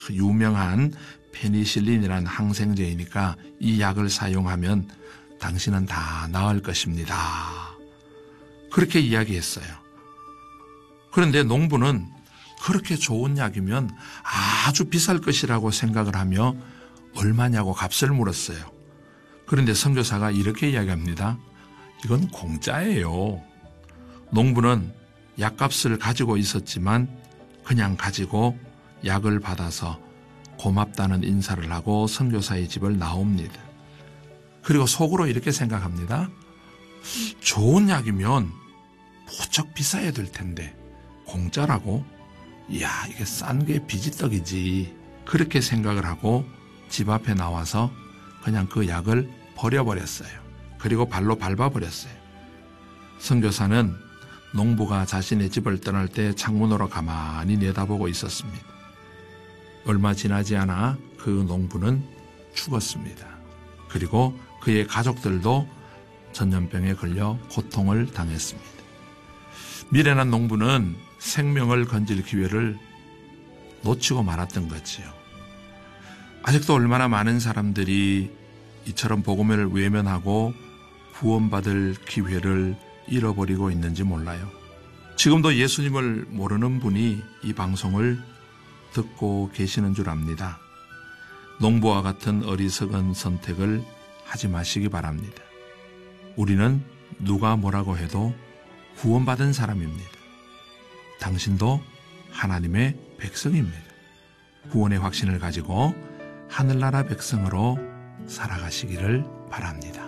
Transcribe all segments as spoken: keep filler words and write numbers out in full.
유명한 페니실린이라는 항생제이니까 이 약을 사용하면 당신은 다 나을 것입니다. 그렇게 이야기했어요. 그런데 농부는 그렇게 좋은 약이면 아주 비쌀 것이라고 생각을 하며 얼마냐고 값을 물었어요. 그런데 선교사가 이렇게 이야기합니다. 이건 공짜예요. 농부는 약값을 가지고 있었지만 그냥 가지고 약을 받아서 고맙다는 인사를 하고 선교사의 집을 나옵니다. 그리고 속으로 이렇게 생각합니다. 좋은 약이면 무척 비싸야 될 텐데 공짜라고? 이야, 이게 싼 게 비지떡이지. 그렇게 생각을 하고 집 앞에 나와서 그냥 그 약을 버려버렸어요. 그리고 발로 밟아버렸어요. 선교사는 농부가 자신의 집을 떠날 때 창문으로 가만히 내다보고 있었습니다. 얼마 지나지 않아 그 농부는 죽었습니다. 그리고 그의 가족들도 전염병에 걸려 고통을 당했습니다. 미련한 농부는 생명을 건질 기회를 놓치고 말았던 거지요. 아직도 얼마나 많은 사람들이 이처럼 복음을 외면하고 구원받을 기회를 잃어버리고 있는지 몰라요. 지금도 예수님을 모르는 분이 이 방송을 듣고 계시는 줄 압니다. 농부와 같은 어리석은 선택을 하지 마시기 바랍니다. 우리는 누가 뭐라고 해도 구원받은 사람입니다. 당신도 하나님의 백성입니다. 구원의 확신을 가지고 하늘나라 백성으로 살아가시기를 바랍니다.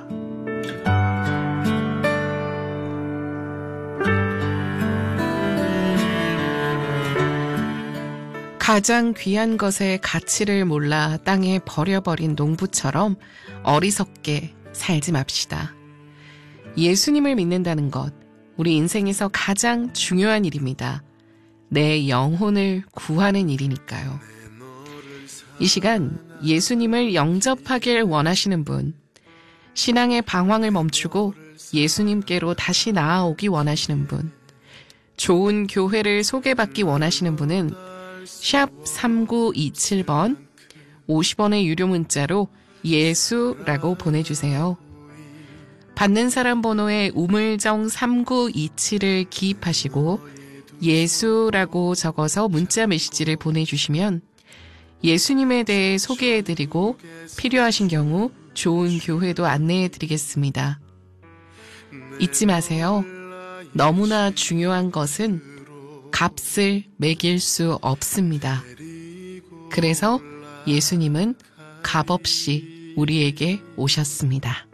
가장 귀한 것의 가치를 몰라 땅에 버려버린 농부처럼 어리석게 살지 맙시다. 예수님을 믿는다는 것, 우리 인생에서 가장 중요한 일입니다. 내 영혼을 구하는 일이니까요. 이 시간 예수님을 영접하길 원하시는 분, 신앙의 방황을 멈추고 예수님께로 다시 나아오기 원하시는 분, 좋은 교회를 소개받기 원하시는 분은 샵 삼구이칠 번 오십 원의 유료 문자로 예수라고 보내주세요. 받는 사람 번호에 우물정 삼구이칠을 기입하시고 예수라고 적어서 문자 메시지를 보내주시면 예수님에 대해 소개해드리고 필요하신 경우 좋은 교회도 안내해드리겠습니다. 잊지 마세요. 너무나 중요한 것은 값을 매길 수 없습니다. 그래서 예수님은 값없이 우리에게 오셨습니다.